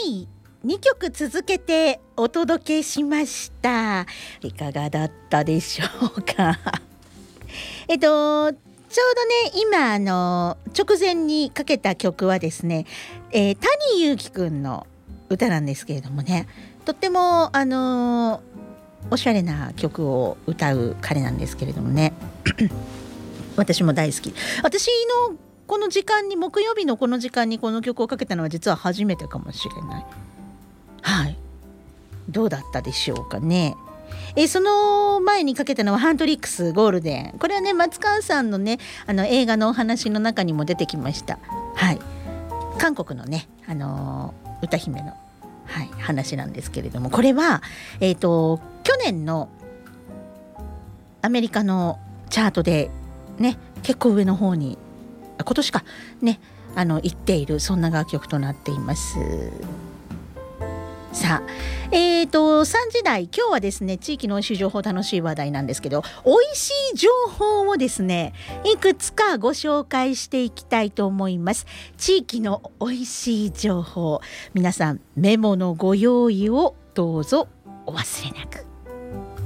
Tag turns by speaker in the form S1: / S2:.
S1: い、2曲続けてお届けしました。いかがだったでしょうか。ちょうどね今直前にかけた曲はですね、谷祐希くんの歌なんですけれどもね、とってもおしゃれな曲を歌う彼なんですけれどもね私も大好き。私のこの時間に、木曜日のこの時間にこの曲をかけたのは実は初めてかもしれない。はい、どうだったでしょうかね。その前にかけたのはハントリックスゴールデン。これはね松川さんのね映画のお話の中にも出てきました。はい、韓国のね歌姫の、はい、話なんですけれども、これは去年のアメリカのチャートでね結構上の方に今年かね行っている、そんな楽曲となっています。さあ、3時台、今日はですね地域の美味しい情報、楽しい話題なんですけど、美味しい情報をですねいくつかご紹介していきたいと思います。地域の美味しい情報、皆さんメモのご用意をどうぞお忘れなく。